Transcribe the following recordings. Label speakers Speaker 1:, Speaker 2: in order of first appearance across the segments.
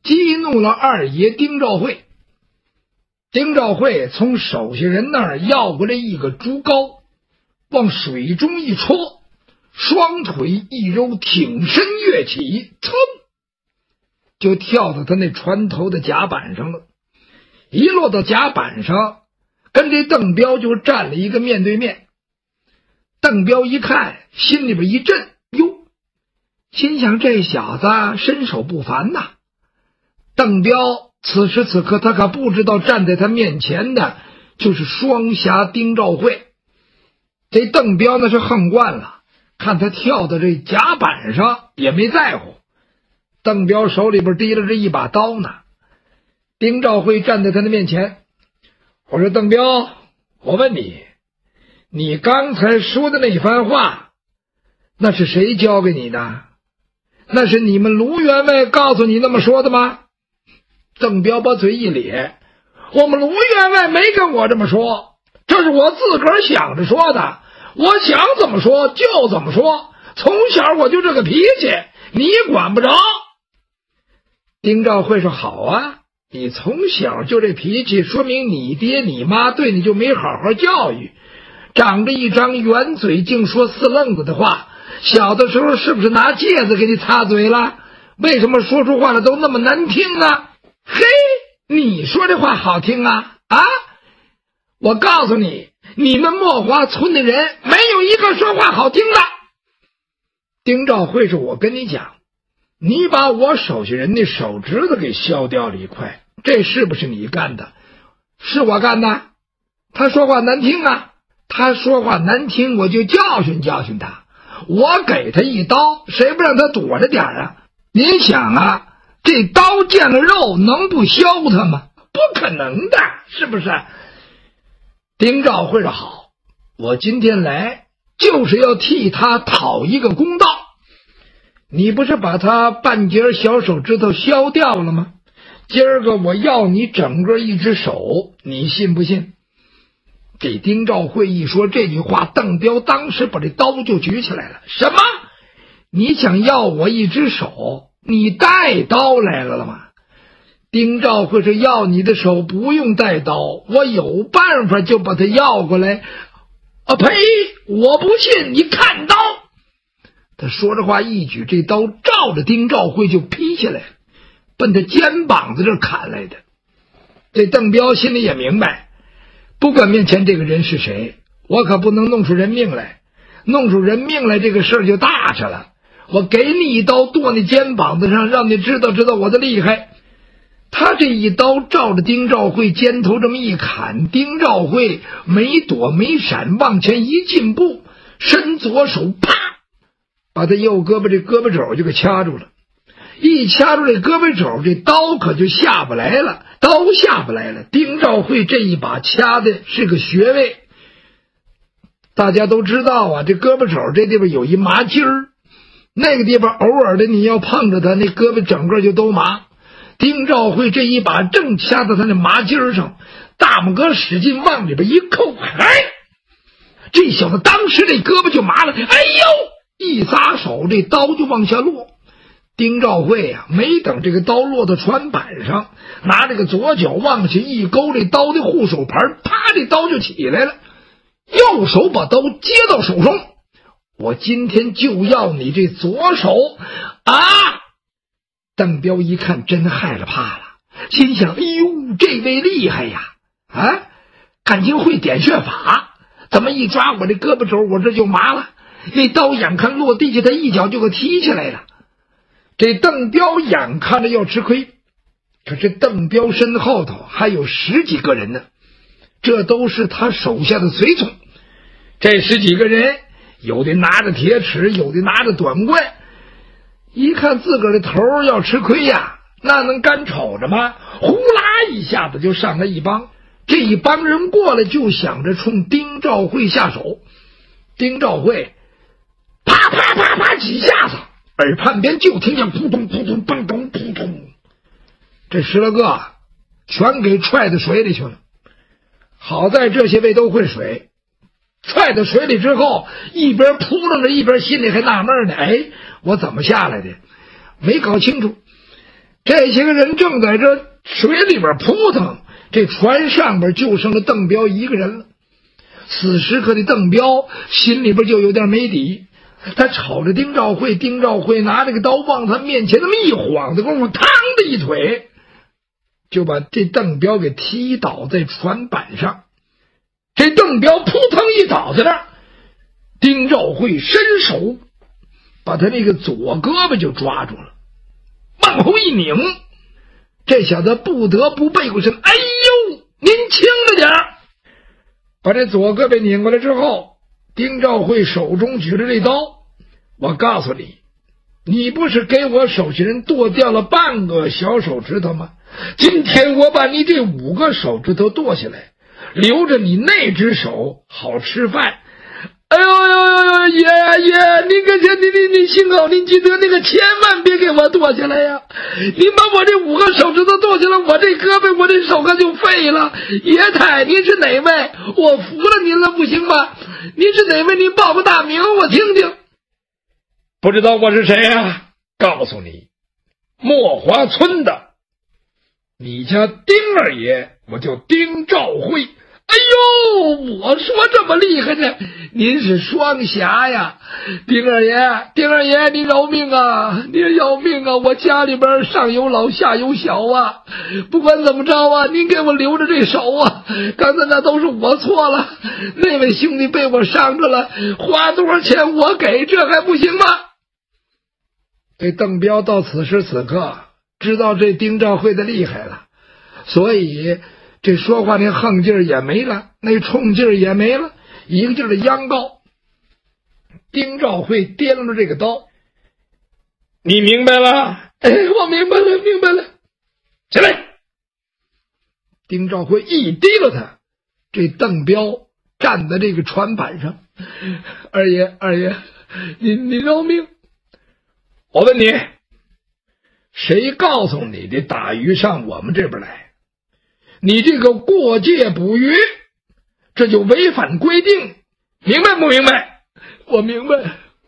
Speaker 1: 激怒了二爷丁兆会。丁兆会从手下人那儿要过来一个竹篙，往水中一戳，双腿一揉，挺身跃起，噌，就跳到他那船头的甲板上了。一落到甲板上，跟这邓彪就站了一个面对面。邓彪一看，心里边一震，哟，心想这小子身手不凡呐。邓彪此时此刻他可不知道站在他面前的就是双侠丁兆会。这邓彪那是横惯了，看他跳到这甲板上也没在乎。邓彪手里边提了这一把刀呢。丁兆会站在他的面前，我说邓彪，我问你，你刚才说的那番话，那是谁教给你的？那是你们卢员外告诉你那么说的吗？邓彪把嘴一咧，我们卢员外没跟我这么说，这是我自个儿想着说的，我想怎么说就怎么说，从小我就这个脾气，你管不着。丁兆会说好啊，你从小就这脾气，说明你爹你妈对你就没好好教育，长着一张圆嘴净说四愣子的话，小的时候是不是拿戒指给你擦嘴了？为什么说出话来都那么难听啊？嘿，你说这话好听啊？我告诉你，你们墨华村的人没有一个说话好听的。丁兆会说，我跟你讲，你把我手下人的手指头给削掉了一块，这是不是你干的？是我干的。他说话难听啊，他说话难听，我就教训教训他，我给他一刀，谁不让他躲着点啊？您想啊，这刀见了肉能不削他吗？不可能的，是不是？丁兆会说好，我今天来就是要替他讨一个公道。你不是把他半截小手指头削掉了吗？今儿个我要你整个一只手，你信不信？这丁兆会一说这句话，邓彪当时把这刀就举起来了。什么？你想要我一只手？你带刀来了吗？丁兆会说，要你的手不用带刀，我有办法就把它要过来。呸！我不信，你看刀。他说着话一举，这刀照着丁兆会就劈下来了，奔他肩膀子这砍来的。这邓彪心里也明白，不管面前这个人是谁，我可不能弄出人命来，弄出人命来这个事儿就大事了。我给你一刀剁你肩膀子上，让你知道知道我的厉害。他这一刀照着丁兆会肩头这么一砍，丁兆会没躲没闪，往前一进步，伸左手啪把他右胳膊这胳膊肘就给掐住了。一掐住这胳膊肘，这刀可就下不来了，刀下不来了。丁兆会这一把掐的是个穴位，大家都知道啊，这胳膊肘这地方有一麻筋儿，那个地方偶尔的你要碰着他，那胳膊整个就都麻。丁兆会这一把正掐到他那麻筋上，大拇哥使劲往里边一扣，这小子当时这胳膊就麻了，哎呦，一撒手这刀就往下落。丁兆会啊，没等这个刀落到船板上，拿这个左脚往下一勾，这刀的护手盘，啪，这刀就起来了。右手把刀接到手中，我今天就要你这左手啊！邓彪一看真害了怕了，心想，哎呦，这位厉害呀，感情会点穴法，怎么一抓我这胳膊肘，我这就麻了。那刀眼看落地下，他一脚就给踢起来了。这邓彪眼看着要吃亏，可是邓彪身后头还有10几个人呢，这都是他手下的随从。这10几个人，有的拿着铁尺，有的拿着短棍，一看自个儿的头要吃亏呀，那能干瞅着吗？呼啦一下子就上来一帮，这一帮人过来就想着冲丁兆会下手。丁兆会啪啪啪啪几下子，耳畔边就听见扑通扑通砰砰扑通，这10来个全给踹到水里去了。好在这些位都会水，踹到水里之后，一边扑棱着一边心里还纳闷呢，我怎么下来的？没搞清楚。 这些个人正在这水里边扑腾，这船上边就剩了邓彪一个人了。此时刻的邓彪心里边就有点没底，他瞅着丁兆会，丁兆会拿这个刀往他面前那么一晃的功夫，嘡的一腿就把这邓彪给踢倒在船板上。这邓彪扑腾一倒在那儿，丁兆会伸手把他那个左胳膊就抓住了，往后一拧，这小子不得不背过身，哎呦，您轻着点儿。把这左胳膊拧过来之后，丁兆会手中举着这刀，我告诉你，你不是给我手下人剁掉了半个小手指头吗？今天我把你这5个手指头剁下来，留着你那只手好吃饭。哎呦呦呦，爷您可千你幸好您记得那个，千万别给我剁下来呀！您把我这5个手指头剁下来，我这胳膊我这手可就废了。爷太，您是哪位？我服了您了，不行吧？您是哪位？您报个大名我听听。不知道我是谁呀？告诉你，墨华村的，你家丁二爷，我叫丁兆会。哎呦，我说这么厉害呢，您是双侠呀，丁二爷，您饶命啊，您饶命啊！我家里边上有老下有小啊，不管怎么着啊，您给我留着这手啊！刚才那都是我错了，那位兄弟被我伤着了，花多少钱我给，这还不行吗？这邓彪到此时此刻知道这丁兆会的厉害了，所以这说话那横劲儿也没了，那冲劲儿也没了，一个劲儿的央告。丁兆会掂着这个刀，你明白了？哎，我明白了。起来！丁兆会一提了他，这邓彪站在这个船板上。二爷，您饶命！我问你，谁告诉你的打鱼上我们这边来？你这个过界捕鱼，这就违反规定，明白不明白？我明白。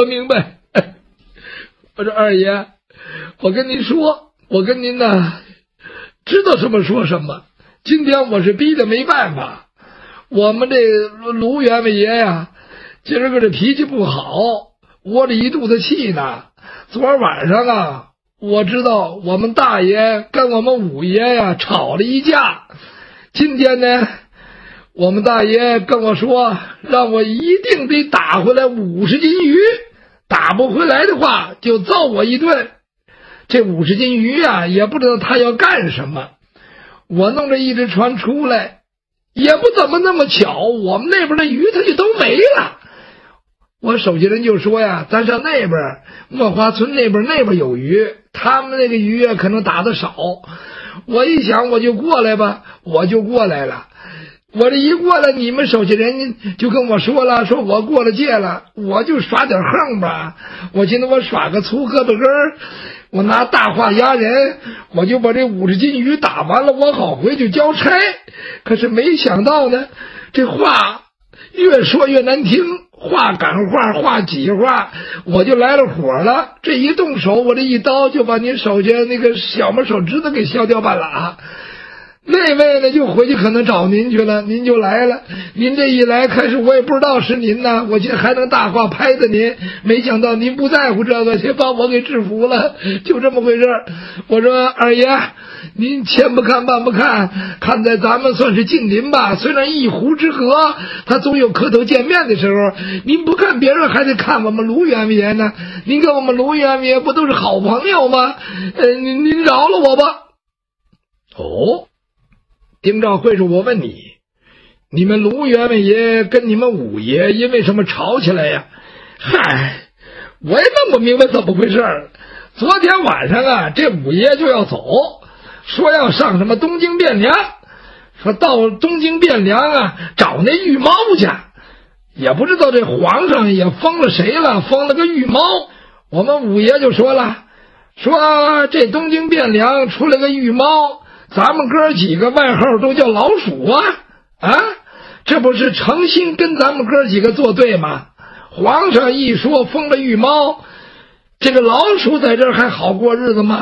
Speaker 1: 我说二爷，我跟您说，我跟您呢知道什么说什么。今天我是逼得没办法，我们这卢员外爷呀，今儿个这脾气不好，窝着一肚子气呢。昨晚上啊，我知道我们大爷跟我们五爷呀吵了一架，今天呢，我们大爷跟我说，让我一定得打回来50斤鱼，打不回来的话就揍我一顿。这50斤鱼啊，也不知道他要干什么。我弄着一只船出来，也不怎么那么巧，我们那边的鱼它就都没了。我手下人就说呀，咱上那边墨华村那边有鱼，他们那个鱼啊可能打得少。我一想，我就过来吧，我就过来了。我这一过来，你们手下人就跟我说了，说我过了界了，我就耍点横吧。我寻思我耍个粗胳膊根儿，我拿大话压人，我就把这50斤鱼打完了，我好回去交差。可是没想到呢，这话越说越难听，话赶话，话挤话，我就来了火了。这一动手，我这一刀就把您手下那个小拇手指头给削掉半拉。那位呢就回去可能找您去了，您就来了。您这一来，开始我也不知道是您呢，我觉得还能大话拍的您，没想到您不在乎这个，却把我给制服了，就这么回事。我说二爷，您千不看万不看，看在咱们算是近邻吧，虽然一湖之隔，他总有磕头见面的时候。您不看别人，还得看我们卢员外爷呢。您跟我们卢员外爷不都是好朋友吗？您饶了我吧。哦。丁兆会说，我问你，你们卢员外爷跟你们五爷因为什么吵起来呀？嗨，我也弄不明白怎么回事。昨天晚上啊，这五爷就要走，说要上什么东京汴梁，说到东京汴梁啊找那玉猫去，也不知道这皇上也封了谁了，封了个玉猫。我们五爷就说了，说这东京汴梁出来个玉猫，咱们哥几个外号都叫老鼠啊！这不是诚心跟咱们哥几个作对吗？皇上一说封了玉猫，这个老鼠在这儿还好过日子吗？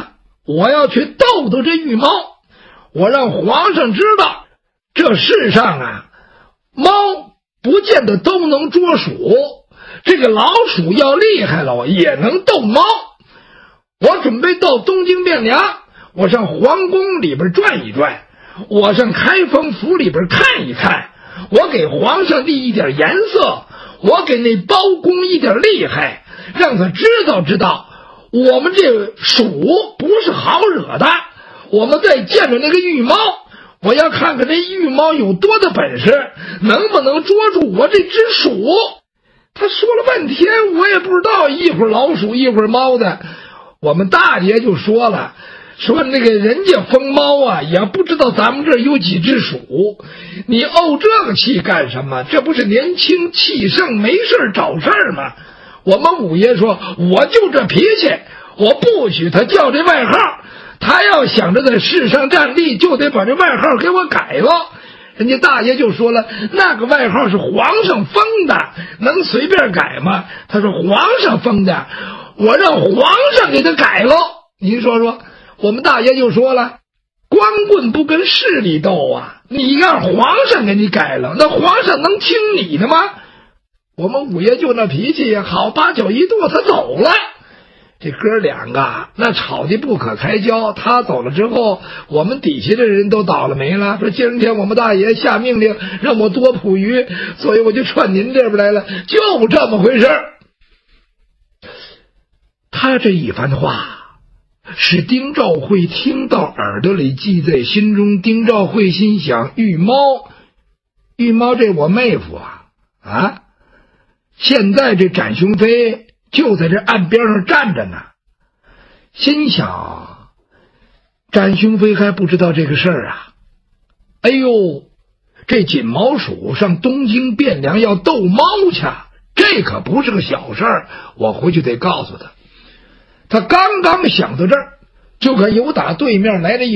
Speaker 1: 我要去逗逗这玉猫，我让皇上知道，这世上啊，猫不见得都能捉鼠，这个老鼠要厉害了也能逗猫。我准备到东京汴梁，我上皇宫里边转一转，我上开封府里边看一看，我给皇上立一点颜色，我给那包公一点厉害，让他知道我们这鼠不是好惹的。我们再见着那个玉猫，我要看看这玉猫有多大本事，能不能捉住我这只鼠。他说了半天我也不知道，一会儿老鼠一会儿猫的。我们大爷就说了，说那个人家疯猫啊，也不知道咱们这儿有几只鼠，你怄这个气干什么？这不是年轻气盛没事找事儿吗？我们五爷说，我就这脾气，我不许他叫这外号，他要想着在世上站立，就得把这外号给我改了。人家大爷就说了，那个外号是皇上封的，能随便改吗？他说皇上封的，我让皇上给他改了。您说说，我们大爷就说了，光棍不跟势力斗啊，你让皇上给你改了，那皇上能听你的吗？我们五爷就那脾气呀，好，八脚一跺，他走了。这哥两个那吵得不可开交，他走了之后，我们底下的人都倒了霉了，说今天我们大爷下命令让我多捕鱼，所以我就窜您这边来了，就这么回事。他这一番话使丁兆会听到耳朵里，记在心中。丁兆会心想，玉猫这我妹夫啊，现在这展雄飞就在这岸边上站着呢，心想展雄飞还不知道这个事儿啊。哎呦，这锦毛鼠上东京汴梁要逗猫去，这可不是个小事儿，我回去得告诉他。他刚刚想到这儿，就看有打对面来了一